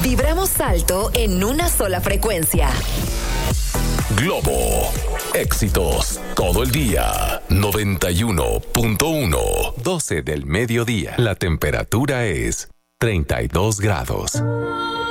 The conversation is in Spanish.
Vibramos alto en una sola frecuencia. Globo. Éxitos todo el día. 91.1. 12 del mediodía. La temperatura es 32 grados.